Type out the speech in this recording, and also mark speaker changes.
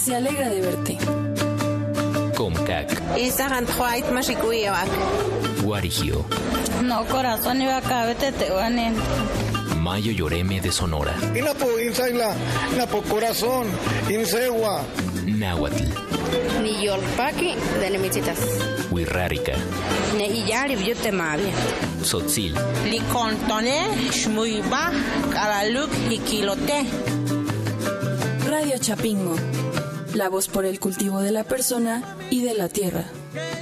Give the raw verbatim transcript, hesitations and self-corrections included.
Speaker 1: se alegra de verte.
Speaker 2: Comcac. Guarigio.
Speaker 3: No, corazón, iba a cabete te van en.
Speaker 2: Mayo Yoreme de Sonora.
Speaker 4: Inapo Insaila, Napo Corazón, Insegua.
Speaker 2: Náhuatl.
Speaker 5: Niyolpaki de Nemichitas.
Speaker 2: Huirrárica.
Speaker 5: Nehiyari Yutemavi.
Speaker 2: Tzotzil.
Speaker 6: Licontone, Shmuiba, Calaluk y Quilote.
Speaker 1: Radio Chapingo. La voz por el cultivo de la persona y de la tierra.